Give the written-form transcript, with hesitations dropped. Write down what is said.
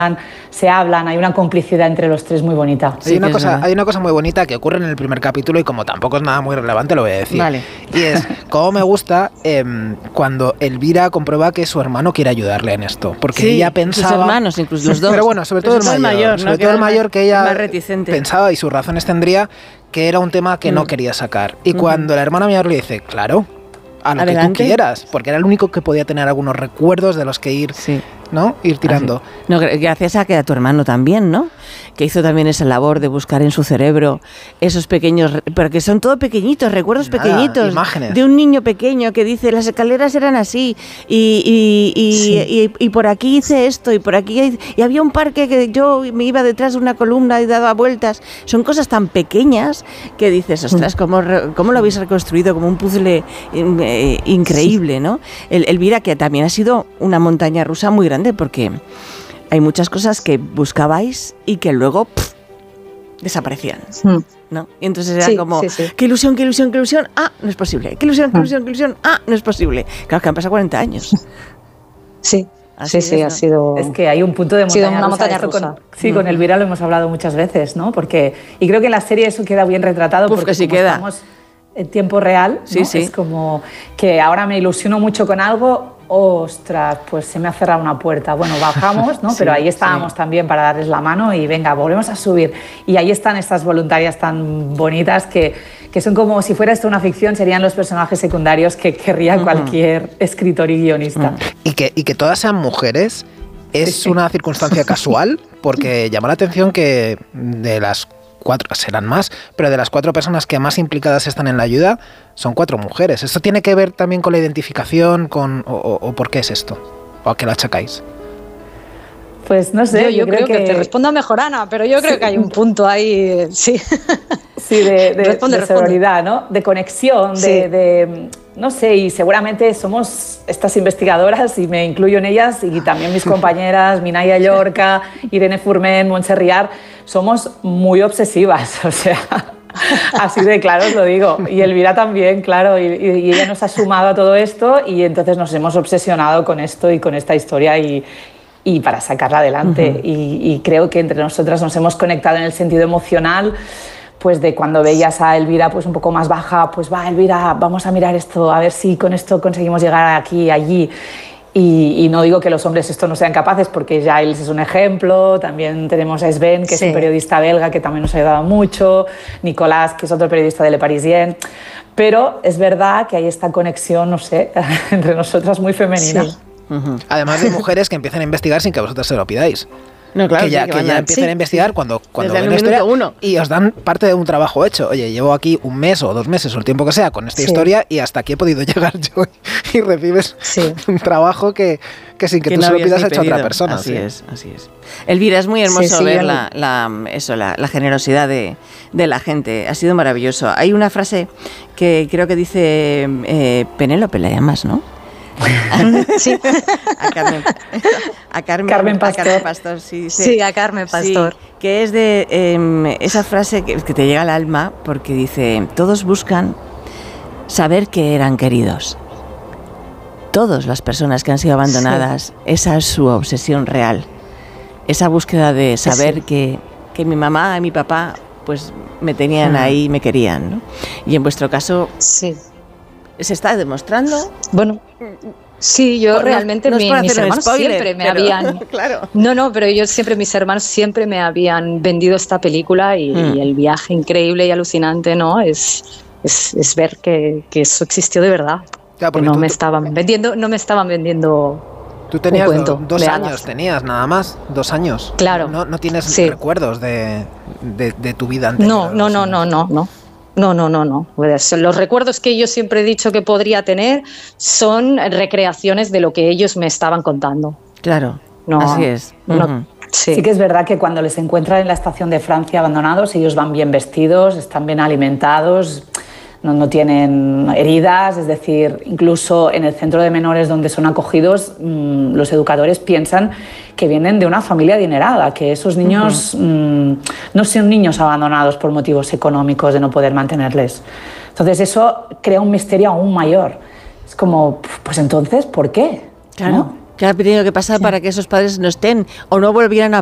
se hablan, hay una complicidad entre los tres muy bonita. Hay una cosa muy bonita que ocurre en el primer capítulo y como tampoco es nada muy relevante lo voy a decir. Vale. Y es, como me gusta cuando Elvira comprueba que su hermano quiere ayudarle en esto. Porque ella pensaba... sus hermanos, incluso los dos. Pero bueno, sobre todo el mayor. Sobre todo el mayor que ella pensaba, y sus razones tendría, que era un tema que no quería sacar. Y cuando la hermana mayor le dice, claro, a lo que tú quieras, porque era el único que podía tener algunos recuerdos de los que ir... Sí. ¿no? Ir tirando. No, gracias a que a tu hermano también, ¿no? Que hizo también esa labor de buscar en su cerebro esos pequeños, pero que son todo pequeñitos, recuerdos pequeñitos, imágenes. De un niño pequeño que dice, las escaleras eran así, y por aquí hice esto, y por aquí, y había un parque que yo me iba detrás de una columna y daba vueltas. Son cosas tan pequeñas que dices, ostras, ¿cómo lo habéis reconstruido? Como un puzzle increíble, ¿no? Elvira, que también ha sido una montaña rusa muy grande, porque hay muchas cosas que buscabais y que luego desaparecían, ¿no? Y entonces era qué ilusión, no es posible, qué ilusión, no es posible. Claro, que han pasado 40 años. Sí. Así sí, ¿no? Ha sido... Es que hay un punto de montaña rusa. Con Elvira lo hemos hablado muchas veces, ¿no? Y creo que en la serie eso queda bien retratado, porque que sí queda. Estamos en tiempo real, ¿no? Sí. Es como que ahora me ilusiono mucho con algo, ostras, pues se me ha cerrado una puerta. Bueno, bajamos, ¿no? Pero ahí estábamos también para darles la mano y venga, volvemos a subir. Y ahí están estas voluntarias tan bonitas que son como si fuera esto una ficción, serían los personajes secundarios que querría cualquier escritor y guionista. Y que todas sean mujeres es una circunstancia casual, porque llama la atención que de las 4, serán más, pero de las 4 personas que más implicadas están en la ayuda, son 4 mujeres. ¿Esto tiene que ver también con la identificación, o por qué es esto? ¿O a qué lo achacáis? Pues no sé, yo creo que te responda mejor Ana, pero yo creo que hay un punto ahí, sí. Sí, de sororidad, ¿no? De conexión, no sé, y seguramente somos estas investigadoras, y me incluyo en ellas, y también mis compañeras, Minaya Llorca, Irene Furmen, Montse Riar, somos muy obsesivas, o sea, así de claro os lo digo. Y Elvira también, claro, y ella nos ha sumado a todo esto, y entonces nos hemos obsesionado con esto y con esta historia, y para sacarla adelante. Y creo que entre nosotras nos hemos conectado en el sentido emocional, pues de cuando veías a Elvira pues un poco más baja, pues va Elvira, vamos a mirar esto, a ver si con esto conseguimos llegar aquí, allí. Y no digo que los hombres esto no sean capaces, porque Giles es un ejemplo, también tenemos a Sven, que es un periodista belga que también nos ha ayudado mucho, Nicolás, que es otro periodista de Le Parisien, pero es verdad que hay esta conexión, no sé, entre nosotras muy femenina. Sí. Además de mujeres que empiezan a investigar sin que vosotros se lo pidáis. No, claro, que ya empiezan a investigar cuando ven la historia y os dan parte de un trabajo hecho. Oye, llevo aquí 1 mes o 2 meses o el tiempo que sea con esta historia, y hasta aquí he podido llegar yo, y recibes un trabajo que sin que tú se lo pidas ha hecho otra persona. Así es. Elvira, es muy hermoso ver la generosidad de la gente. Ha sido maravilloso. Hay una frase que creo que dice Penélope, la llamas, ¿no? Sí. A Carmen Pastor, sí, a Carmen Pastor. Sí, que es de esa frase que te llega al alma, porque dice: todos buscan saber que eran queridos. Todas las personas que han sido abandonadas, esa es su obsesión real. Esa búsqueda de saber que mi mamá y mi papá pues me tenían ahí y me querían, ¿no? Y en vuestro caso... Sí. ¿Se está demostrando? Bueno, sí, yo realmente mis hermanos siempre me habían... Claro. No, pero mis hermanos siempre me habían vendido esta película, y el viaje increíble y alucinante, ¿no? Es ver que eso existió de verdad. Claro, que no me estaban vendiendo Tú tenías un cuento 2 años, tenías nada más, 2 años. Claro. No tienes recuerdos de tu vida anterior. No. Los recuerdos que yo siempre he dicho que podría tener son recreaciones de lo que ellos me estaban contando. Claro, así es. Sí que es verdad que cuando les encuentran en la estación de Francia abandonados, ellos van bien vestidos, están bien alimentados, no tienen heridas, es decir, incluso en el centro de menores donde son acogidos, los educadores piensan que vienen de una familia adinerada, que esos niños no son niños abandonados por motivos económicos de no poder mantenerles. Entonces eso crea un misterio aún mayor. Es como, pues entonces, ¿por qué? Claro. ¿No? ¿Qué ha tenido que pasar para que esos padres no estén o no volvieran a